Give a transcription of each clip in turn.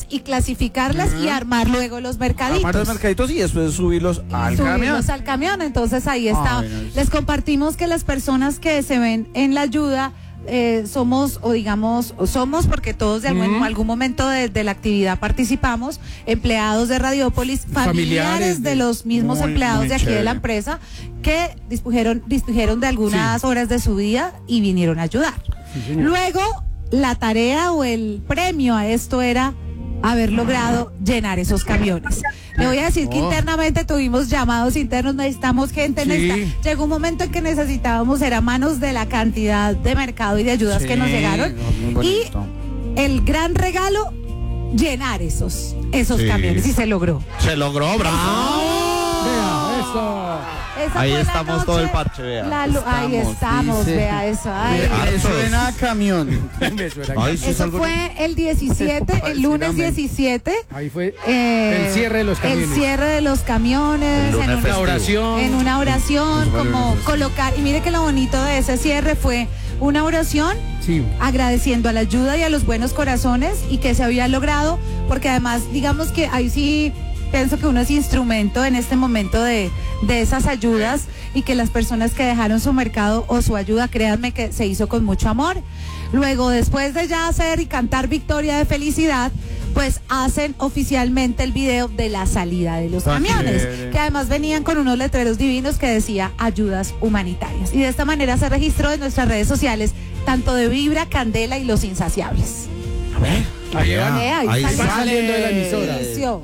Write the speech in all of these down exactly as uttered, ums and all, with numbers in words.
y clasificarlas uh-huh. y armar luego los mercaditos. Armar los mercaditos y después subirlos al subirlos camión. al camión, entonces ahí está. Ay, no. Les compartimos que las personas que se ven en la ayuda eh, somos, o digamos, o somos porque todos de algún, uh-huh. algún momento de, de la actividad participamos, empleados de Radiópolis, familiares, familiares de, de los mismos muy, empleados muy de aquí chévere. de la empresa que dispusieron, dispusieron de algunas sí. horas de su día y vinieron a ayudar. Sí, luego, la tarea o el premio a esto era haber logrado llenar esos camiones. Le voy a decir oh. que internamente tuvimos llamados internos, necesitamos gente en sí. esta. Llegó un momento en que necesitábamos, era manos de la cantidad de mercado y de ayudas sí, que nos llegaron. No, y el gran regalo, llenar esos, esos sí. camiones. Y se logró. Se logró, bravo. Vea, eso. Esa ahí estamos noche, todo el parche, vea. La, estamos, ahí estamos, dice. Vea eso. Ay, me suena a camión. me suena a Ay, eso fue el diecisiete, el lunes diecisiete. Ahí fue eh, el cierre de los camiones. El cierre de los camiones. En una oración. En una oración, como colocar. Y mire que lo bonito de ese cierre fue una oración sí. agradeciendo a la ayuda y a los buenos corazones y que se había logrado, porque además, digamos que ahí sí pienso que uno es instrumento en este momento de, de esas ayudas y que las personas que dejaron su mercado o su ayuda, créanme que se hizo con mucho amor. Luego, después de ya hacer y cantar victoria de felicidad, pues hacen oficialmente el video de la salida de los camiones, que además venían con unos letreros divinos que decía ayudas humanitarias. Y de esta manera se registró en nuestras redes sociales, tanto de Vibra, Candela y Los Insaciables. A ver, ahí, van, ahí, ahí, ahí está saliendo de la emisora.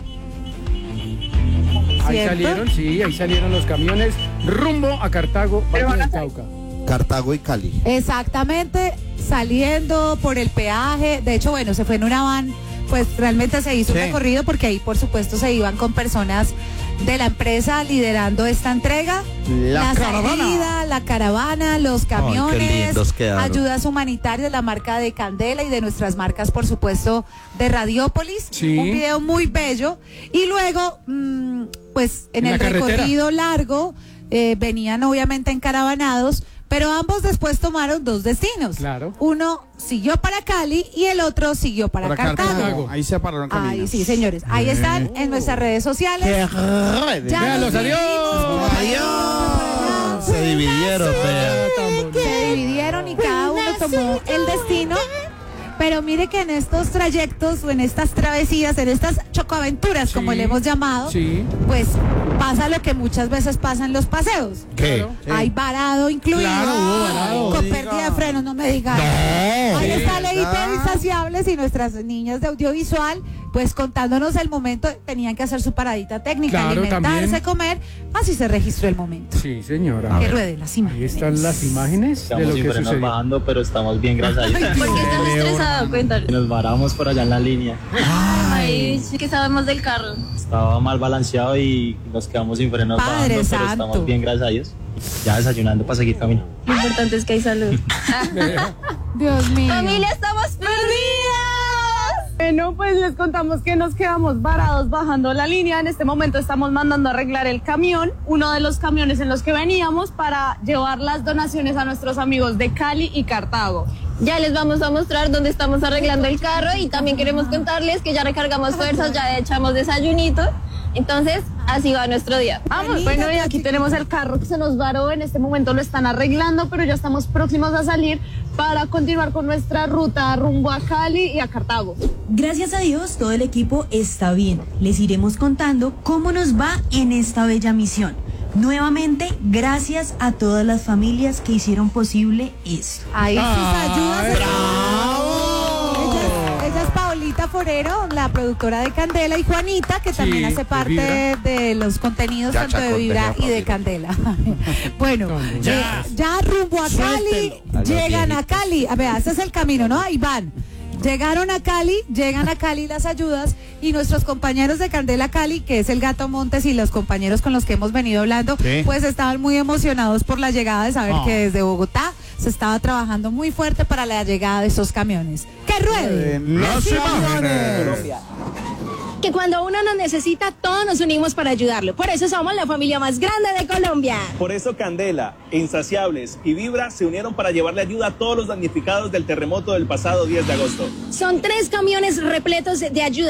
Ahí ¿cierto? salieron, sí, ahí salieron los camiones rumbo a Cartago, Valle del Cauca. Cartago y Cali. Exactamente, saliendo por el peaje. De hecho, bueno, se fue en una van, pues realmente se hizo sí. un recorrido porque ahí, por supuesto, se iban con personas de la empresa liderando esta entrega. La, la caravana. salida, la caravana, los camiones, ay, ayudas humanitarias, la marca de Candela y de nuestras marcas, por supuesto, de Radiópolis. Sí. Un video muy bello. Y luego, mmm, pues en, en el recorrido largo, eh, venían obviamente encaravanados, pero ambos después tomaron dos destinos. Claro. Uno siguió para Cali y el otro siguió para, para Cartago. Cartago. Ahí se pararon caminos. Ahí sí, señores. Ahí están en nuestras redes sociales. Véanlos, adiós. Adiós. Se dividieron, vean. Se dividieron y cada uno tomó el destino. Pero mire que en estos trayectos o en estas travesías, en estas chocoaventuras, sí, como le hemos llamado, sí, pues pasa lo que muchas veces pasa en los paseos. ¿Qué? Hay varado incluido, claro, varado. Con pérdida de frenos, no me digan. No, ahí está sí, Leito de Insaciables y nuestras niñas de audiovisual, pues contándonos el momento, tenían que hacer su paradita técnica, claro, alimentarse, también comer, así se registró el momento. Sí, señora. Que rueden las imágenes. Ahí están las imágenes estamos de lo que sucedió. bajando, pero estamos bien, gracias a Dios. ¿Por qué estás estresado? Cuéntale. Nos varamos por allá en la línea. Ay, ¿qué sabemos del carro? Estaba mal balanceado y nos quedamos sin frenos Padre bajando, santo. pero estamos bien, gracias a Dios. Ya desayunando para seguir camino. Lo importante es que hay salud. Dios mío. Familia, estamos perdidas. Bueno, pues les contamos que nos quedamos varados bajando la línea. En este momento estamos mandando a arreglar el camión, uno de los camiones en los que veníamos, para llevar las donaciones a nuestros amigos de Cali y Cartago. Ya les vamos a mostrar dónde estamos arreglando el carro y también queremos contarles que ya recargamos fuerzas, ya echamos desayunito. Entonces, así va nuestro día. Vamos, bueno, y aquí tenemos el carro que se nos varó. En este momento lo están arreglando, pero ya estamos próximos a salir para continuar con nuestra ruta rumbo a Cali y a Cartago. Gracias a Dios, todo el equipo está bien. Les iremos contando cómo nos va en esta bella misión. Nuevamente, gracias a todas las familias que hicieron posible esto. Ahí sus ayudas. ¡Bravo! Ella, ella es Paolita Forero, la productora de Candela, y Juanita, que también sí, hace parte de, de los contenidos ya, tanto de Vibra y de Candela. Bueno, ya, eh, ya rumbo a Cali, llegan a Cali. A ver, ese es el camino, ¿no? Ahí van. Llegaron a Cali, llegan a Cali las ayudas y nuestros compañeros de Candela Cali, que es el Gato Montes y los compañeros con los que hemos venido hablando, ¿sí? Pues estaban muy emocionados por la llegada, de saber oh. que desde Bogotá se estaba trabajando muy fuerte para la llegada de esos camiones. ¡Que rueden las imágenes! Que cuando uno nos necesita, todos nos unimos para ayudarlo. Por eso somos la familia más grande de Colombia. Por eso Candela, Insaciables y Vibra se unieron para llevarle ayuda a todos los damnificados del terremoto del pasado diez de agosto. Son tres camiones repletos de ayuda.